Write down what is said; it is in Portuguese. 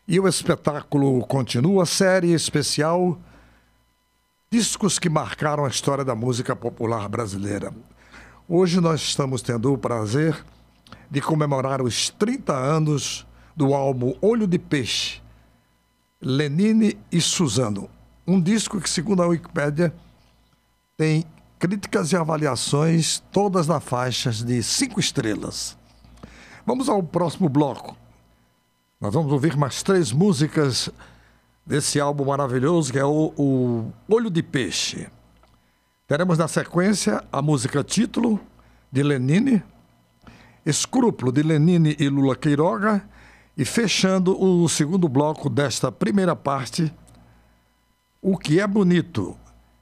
E o espetáculo continua, a série especial Discos que marcaram a história da música popular brasileira. Hoje nós estamos tendo o prazer de comemorar os 30 anos do álbum Olho de Peixe, Lenine e Suzano. Um disco que, segundo a Wikipédia, tem críticas e avaliações todas na faixa de 5 estrelas. Vamos ao próximo bloco. Nós vamos ouvir mais 3 músicas desse álbum maravilhoso, que é o Olho de Peixe. Teremos na sequência a música título, de Lenine, Escrúpulo, de Lenine e Lula Queiroga, e fechando o segundo bloco desta primeira parte, O Que é Bonito,